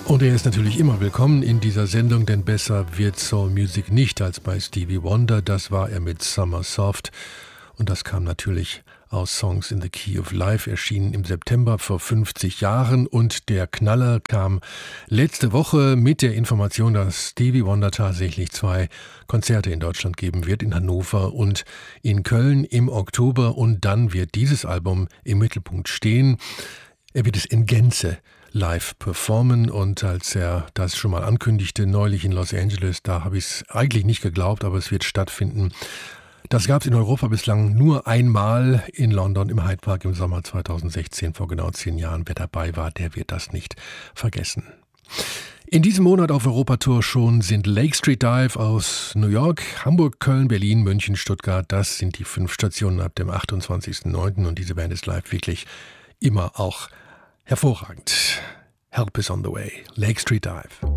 Und er ist natürlich immer willkommen in dieser Sendung, denn besser wird Soul Music nicht als bei Stevie Wonder. Das war er mit Summer Soft und das kam natürlich aus Songs in the Key of Life, erschienen im September vor 50 Jahren. Und der Knaller kam letzte Woche mit der Information, dass Stevie Wonder tatsächlich 2 Konzerte in Deutschland geben wird, in Hannover und in Köln im Oktober. Und dann wird dieses Album im Mittelpunkt stehen. Er wird es in Gänze live performen und als er das schon mal ankündigte, neulich in Los Angeles, da habe ich es eigentlich nicht geglaubt, aber es wird stattfinden. Das gab es in Europa bislang nur einmal in London im Hyde Park im Sommer 2016, vor genau 10 Jahren. Wer dabei war, der wird das nicht vergessen. In diesem Monat auf Europatour schon sind Lake Street Dive aus New York, Hamburg, Köln, Berlin, München, Stuttgart. Das sind die 5 Stationen ab dem 28.09. und diese Band ist live wirklich immer auch hervorragend. Help is on the way. Lake Street Dive.